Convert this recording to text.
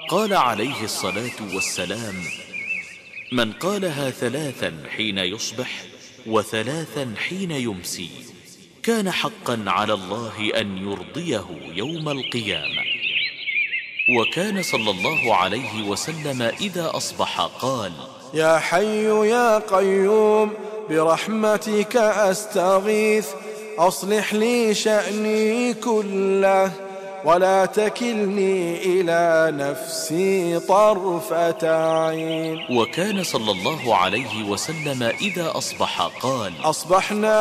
قال عليه الصلاة والسلام: من قالها 3 حين يصبح و3 حين يمسي كان حقا على الله أن يرضيه يوم القيامة. وكان صلى الله عليه وسلم إذا أصبح قال: يا حي يا قيوم برحمتك أستغيث، أصلح لي شأني كله ولا تكلني إلى نفسي طرفة عين. وكان صلى الله عليه وسلم إذا أصبح قال: أصبحنا